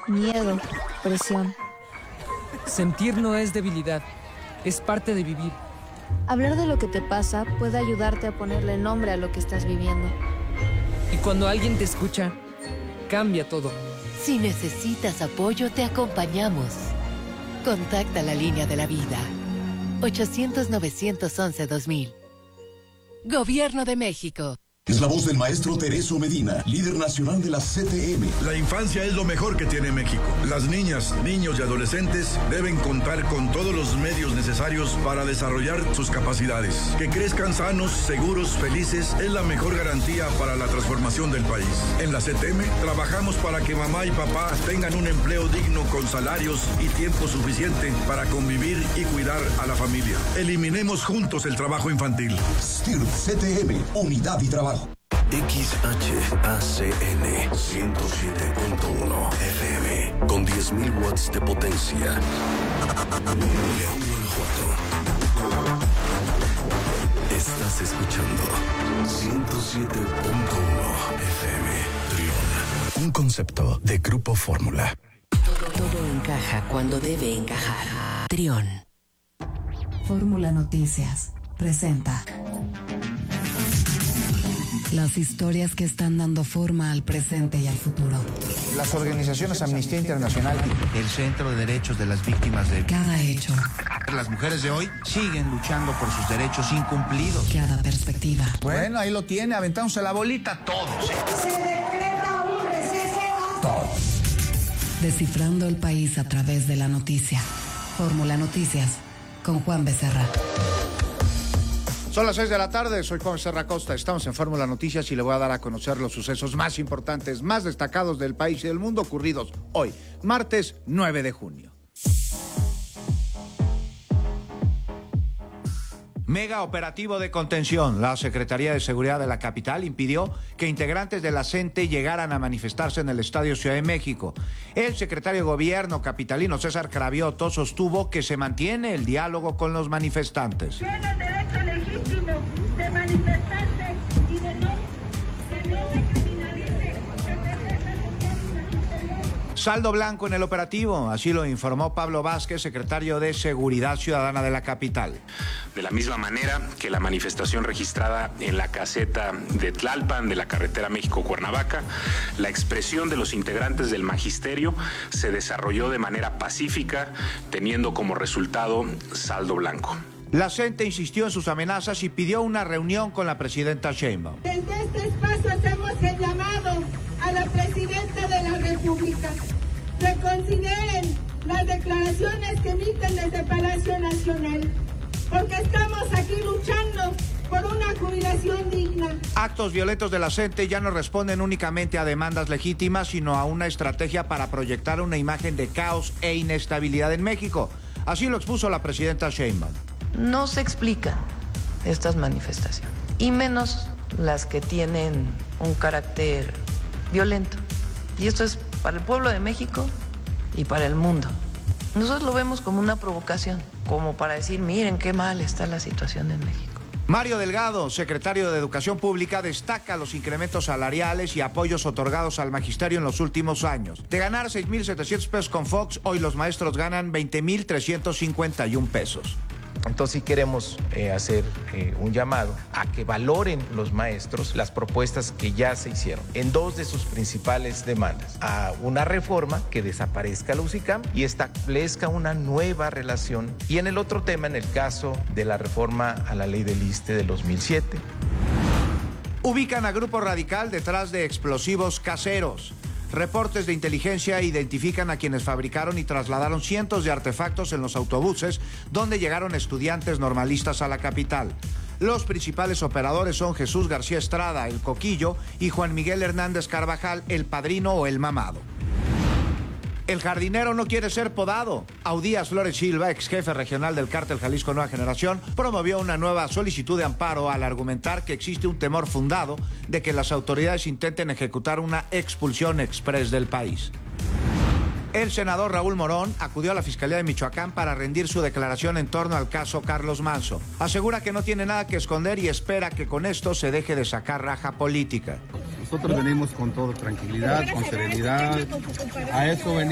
miedo, presión. Sentir no es debilidad, es parte de vivir. Hablar de lo que te pasa puede ayudarte a ponerle nombre a lo que estás viviendo. Y cuando alguien te escucha, cambia todo. Si necesitas apoyo, te acompañamos. Contacta la línea de la vida. 800-911-2000. Gobierno de México. Es la voz del maestro Tereso Medina, líder nacional de la CTM. La infancia es lo mejor que tiene México. Las niñas, niños y adolescentes deben contar con todos los medios necesarios para desarrollar sus capacidades. Que crezcan sanos, seguros, felices es la mejor garantía para la transformación del país. En la CTM trabajamos para que mamá y papá tengan un empleo digno con salarios y tiempo suficiente para convivir y cuidar a la familia. Eliminemos juntos el trabajo infantil. STIRT CTM, unidad y trabajo. XHACN 107.1 FM con 10.000 watts de potencia. León, Guanajuato. Estás escuchando 107.1 FM Trión. Un concepto de Grupo Fórmula. Todo encaja cuando debe encajar. Trión. Fórmula Noticias presenta las historias que están dando forma al presente y al futuro. Las organizaciones Amnistía Internacional, el Centro de Derechos de las Víctimas de... Cada hecho. Las mujeres de hoy siguen luchando por sus derechos incumplidos. Cada perspectiva. Bueno, ahí lo tiene, aventándose la bolita todos. Se decreta un receso. Todos. Descifrando el país a través de la noticia. Fórmula Noticias, con Juan Becerra. Son las 6 de la tarde, soy Juan Becerra Costa, estamos en Fórmula Noticias y le voy a dar a conocer los sucesos más importantes, más destacados del país y del mundo ocurridos hoy, martes 9 de junio. Mega operativo de contención. La Secretaría de Seguridad de la capital impidió que integrantes de la CENTE llegaran a manifestarse en el Estadio Ciudad de México. El secretario de Gobierno capitalino César Cravioto sostuvo que se mantiene el diálogo con los manifestantes. Tiene derecho legítimo de manifestarse y de no se criminalice. Saldo blanco en el operativo, así lo informó Pablo Vázquez, secretario de Seguridad Ciudadana de la capital. De la misma manera que la manifestación registrada en la caseta de Tlalpan de la carretera México-Cuernavaca, la expresión de los integrantes del magisterio se desarrolló de manera pacífica, teniendo como resultado saldo blanco. La CENTE insistió en sus amenazas y pidió una reunión con la presidenta Sheinbaum. Desde este espacio hacemos el llamado a la presidenta de la República. Reconsideren las declaraciones que emiten desde Palacio Nacional, porque estamos aquí luchando por una jubilación digna. Actos violentos de la CENTE ya no responden únicamente a demandas legítimas, sino a una estrategia para proyectar una imagen de caos e inestabilidad en México. Así lo expuso la presidenta Sheinbaum. No se explican estas manifestaciones, y menos las que tienen un carácter violento. Y esto es para el pueblo de México y para el mundo. Nosotros lo vemos como una provocación, como para decir, miren qué mal está la situación en México. Mario Delgado, secretario de Educación Pública, destaca los incrementos salariales y apoyos otorgados al magisterio en los últimos años. De ganar 6,700 pesos con Fox, hoy los maestros ganan 20,351 pesos. Entonces sí queremos hacer un llamado a que valoren los maestros las propuestas que ya se hicieron en dos de sus principales demandas: a una reforma que desaparezca la UCICAM y establezca una nueva relación, y en el otro tema, en el caso de la reforma a la ley del ISSSTE de 2007. Ubican a Grupo Radical detrás de explosivos caseros. Reportes de inteligencia identifican a quienes fabricaron y trasladaron cientos de artefactos en los autobuses donde llegaron estudiantes normalistas a la capital. Los principales operadores son Jesús García Estrada, el Coquillo, y Juan Miguel Hernández Carvajal, el Padrino o el Mamado. El jardinero no quiere ser podado. Audías Flores Silva, ex jefe regional del Cártel Jalisco Nueva Generación, promovió una nueva solicitud de amparo al argumentar que existe un temor fundado de que las autoridades intenten ejecutar una expulsión exprés del país. El senador Raúl Morón acudió a la Fiscalía de Michoacán para rendir su declaración en torno al caso Carlos Manzo. Asegura que no tiene nada que esconder y espera que con esto se deje de sacar raja política. Nosotros venimos con toda tranquilidad, con serenidad. A eso venimos.